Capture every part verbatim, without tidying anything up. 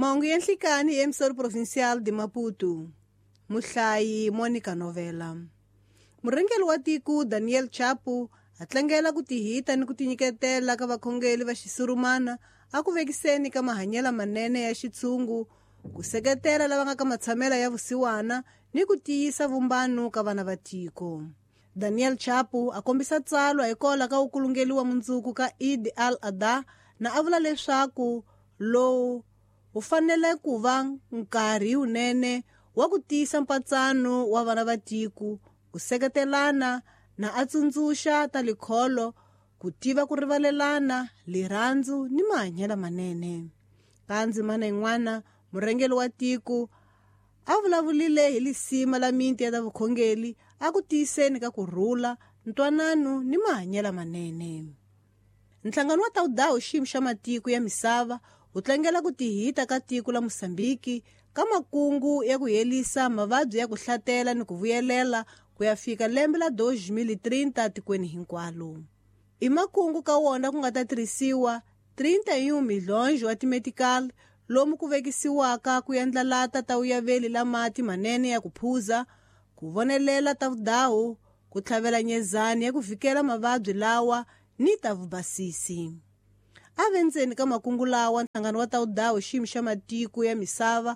Mahungu ya nhlikani emisori provincial de Maputo. Muhlayi Monica Novela. Murengeli wa tiko Daniel Chapo atlangela ku tihita ni ku tinyiketela ka vakhongeli va xisurumana a ku vekiseni ka mahanyela manene ya xitshungu, ku seketela lava nga ka matshamela ya vusiwana ni ku tiyisa vumbano ka vana va tiko. Daniel Chapo a kombisa tsalwa hikola ka ukulungeli wa mundzuku ka Eid al-Adha na avula leswaku lowu wu fanele ku va nkarhi unene wa ku tiyisa mpatsano wa vana va tiko, ku seketelana na a tsundzuxa ta likholo, ku tiva ku rivalelana, lirhandzu ni mahanyela manene. Ka ndzimana yin'wana murhangeli wa tiko a vulavulile hi lisima la miti ya ta vukhongeli a ku tiyiseni ka kurhula, ntwanano ni mahanyela manene. Nhlangano wa Taudao xiyimo xa matiko ya misava wu tlangela ku tihita ka tiko la Mosambiki ka makungu ya ku helisa mavabyi ya ku hlatela ni ku vuyelela ku ya fika lembe la dois mil e trinta tikweni hinkwalo. I makungu ka wona ku nga ta tirhisiwa trinta e um milhões wa timedical lomu ku vekisiwaka ku endlalata ta uyaveli la mati manene ya ku phuza, ku vonelela ta vudawu, ku tlhavela nyezani ya ku vikela mavabyi lawa ni ta vubasisi. A vendzeni ka makungu lawa nhlangano wa Taudao xiyimo xa matiko ya misava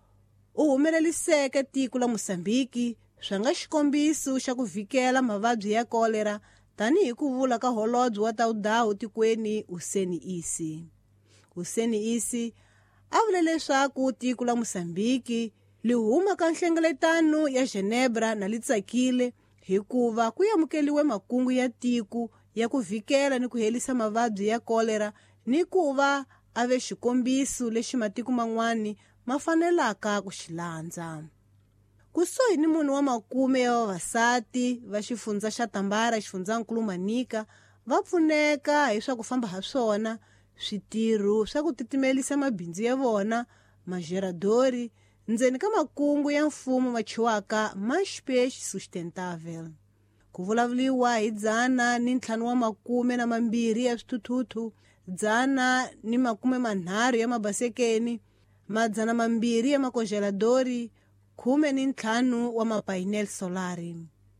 u humeleliseke tiko la Mosambiki swa nga xikombiso xa ku vikela mavabyi ya kolera, tanihi ku vula ka holobye wa Taudao tikweni Hussein Isi. Hussein Isi a vule leswaku tiko la Mosambiki li huma ka nhlengeletano ya Genebra na li tsakile hikuva ku yamukeliwe makungu ya tiko ya ku vikela ni ku helisa mavabyi ya kolera, ni ku va a ve xikombiso lexi matiko man'wani ma fanelaka ku xilandza. Kusuhi ni munhu wa makume ya vavasati va xifundza xa Tambara xifundzankulu Manika va pfuneka hi swa ku famba ha swona, switirho swa ku titimelisa mabindzu ya vona, mageradori, ndzeni ka makungu ya mfumo ma chiwaka Maspech Sustentável. Ku vulavuliwa hi dzana ni ntlhanu wa makume na mambirhi ya swithuthuthu, dzana ni makume manharhu ya mabasekeni, madzana mambirhi ya makongeladori, khume ni ntlhanu wa mapainel solari.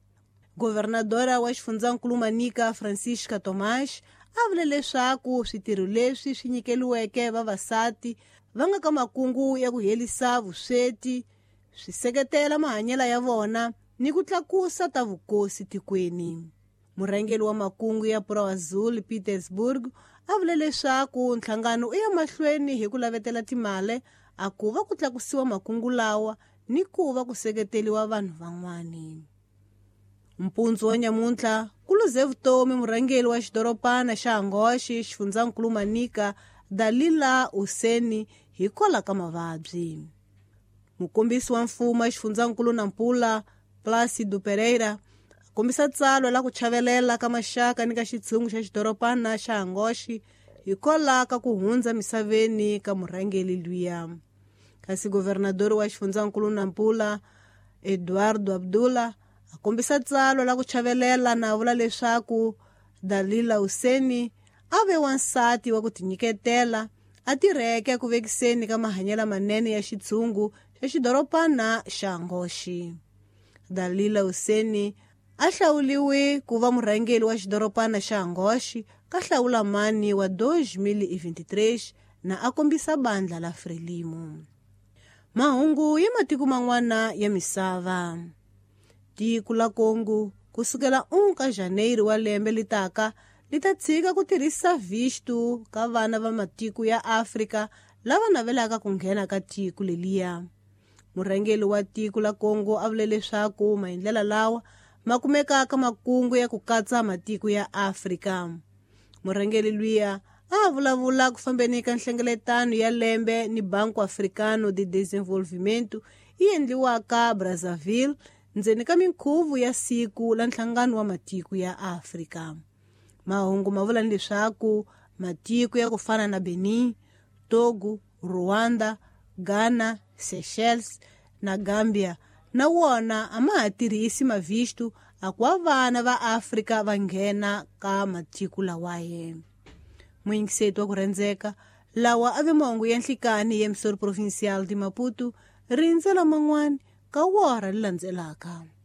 Governadora wa xifundzankulu Manika Francisca Tomás a vule leswaku switirho leswi swi nyikeliweke vavasati va nga ka makungu ya ku helisa vusweti swi seketela mahanyela ya vona ni ku tlakusa ta vukosi tikweni. Murhangeli wa makungu ya Pro-Azul Petersburg a vule leswaku nhlangano u ya mahlweni hi ku lavetela timali a ku va ku tlakusiwa makungu lawa ni ku va ku seketeliwa vanhu van'wani. Mpundzu wa nyamuntlha ku luze vutomi murhangeli wa xidoropana xa Angoxi xifundzankulu Manika Dalila Hussein hikola ka mavabyi. Mukombisi wa mfumo xifundzankulu Nampula Plácido Pereira kombisa tsalwa la ku chavelela ka maxaka ni ka xitshungu xa xidoropana xa Angoxi hikola ka ku hundza misaveni ka murhangeli luya. Kasi governador wa xifundzankulu Nampula Eduardo Abdullah a kombisa tsalwa la ku chavelela na vula leswaku Dalila Hussein a ve wansati wa ku tinyiketela a tirheke ku vekiseni ka mahanyela manene ya xitshungu xa xidoropana xa Angoxi. Dalila Hussein a hlawuliwe ku va murhangeli wa xidoropana xa Angoxi ka Hlawulamani wa dois mil e vinte e três na a kombisa bandla la Frelimo. Mahungu ya matiko man'wana ya misava. Tiko la Congo kusukela un ka Janeiro wa lembe litaka li ta tshika ku tirhisa visto ka vana va matiko ya Afrika lava navelaka ku nghena ka tiko leliya. Murhangeli wa tiko la Congo a vule leswaku maendlela lawa ma kumekaka makungu ya ku katsa matiko ya Afrika. Murhangeli luya a vulavula ku fambeni ka nhlengeletano ya lembe ni Banco Africano de Desenvolvimento yi endliwaka Brazzaville ndzeni ka minkhuvu ya siku la nhlangano wa matiko ya Afrika. Mahungu ma vula leswaku matiko ya ku fana na Benin, Togo, Rwanda, Ghana, Seychelles na Gambia na wona a ma ha tirhisi mavisto a ku va vana va Afrika va nghena ka matiko lawaye. Muyingiseti wa ku rhandzeka, lawa ave mahungu ya nhlikani ya emisoro provincial di Maputo ri ndzela man'wana ka wora li landzelaka.